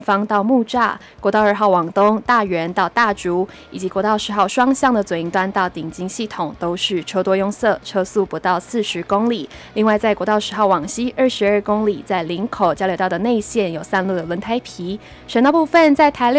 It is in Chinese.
方到木栅，国道2号往东大园到大竹，以及国道10号双向的左营端到顶金系统都是车多拥塞，车速不到40公里。另外，在国道10号往西22公里，在林口交流道的内线有散落的轮胎皮。省道部分，在台6